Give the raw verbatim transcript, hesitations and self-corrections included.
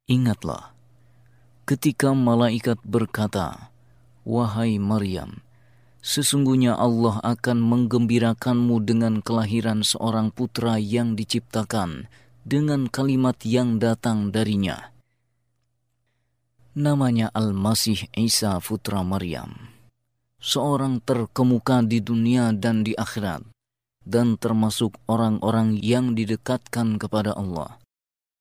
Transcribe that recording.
Ingatlah ketika malaikat berkata, "Wahai Maryam, sesungguhnya Allah akan menggembirakanmu dengan kelahiran seorang putra yang diciptakan dengan kalimat yang datang darinya. Namanya Al-Masih Isa putra Maryam, seorang terkemuka di dunia dan di akhirat, dan termasuk orang-orang yang didekatkan kepada Allah.